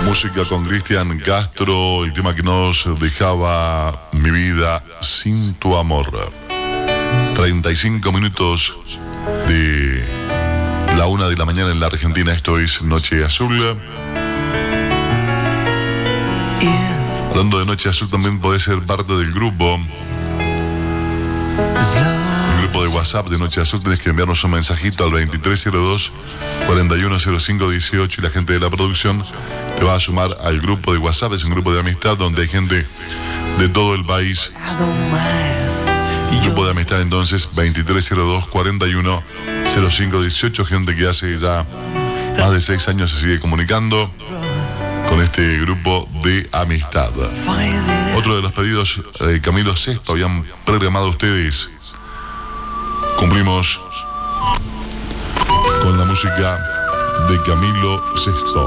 Música con Cristian Castro, el tema que nos dejaba Mi vida sin tu amor. 35 minutos de la 1 de la mañana en la Argentina. Esto es Noche Azul. Hablando de Noche Azul, también podés ser parte del grupo. El grupo de WhatsApp de Noche Azul. Tenés que enviarnos un mensajito al 2302-410518 y la gente de la producción te va a sumar al grupo de WhatsApp. Es un grupo de amistad donde hay gente de todo el país. Grupo de amistad entonces 2302-410518. Gente que hace ya más de 6 años se sigue comunicando con este grupo de amistad. Otro de los pedidos, Camilo Sesto, habían programado ustedes. Cumplimos con la música de Camilo Sesto.